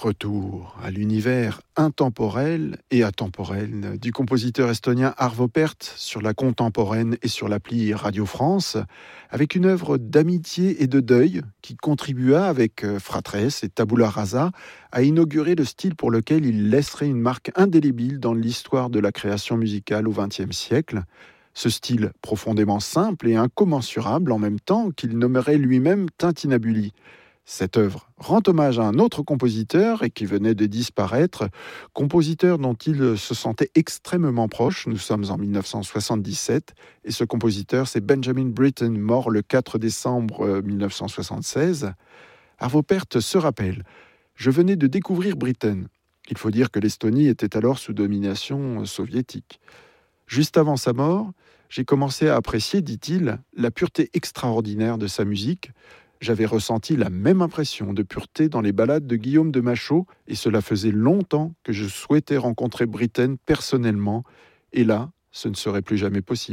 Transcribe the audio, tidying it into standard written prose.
Retour à l'univers intemporel et atemporel du compositeur estonien Arvo Pärt sur la contemporaine et sur l'appli Radio France, avec une œuvre d'amitié et de deuil qui contribua avec Fratres et Tabula Rasa à inaugurer le style pour lequel il laisserait une marque indélébile dans l'histoire de la création musicale au XXe siècle. Ce style profondément simple et incommensurable en même temps qu'il nommerait lui-même Tintinnabuli. Cette œuvre rend hommage à un autre compositeur et qui venait de disparaître, compositeur dont il se sentait extrêmement proche. Nous sommes en 1977 et ce compositeur, c'est Benjamin Britten, mort le 4 décembre 1976. Arvo Pärt se rappelle: « Je venais de découvrir Britten. Il faut dire que l'Estonie était alors sous domination soviétique. Juste avant sa mort, j'ai commencé à apprécier, dit-il, la pureté extraordinaire de sa musique. J'avais ressenti la même impression de pureté dans les ballades de Guillaume de Machaut et cela faisait longtemps que je souhaitais rencontrer Britten personnellement. Et là, ce ne serait plus jamais possible. »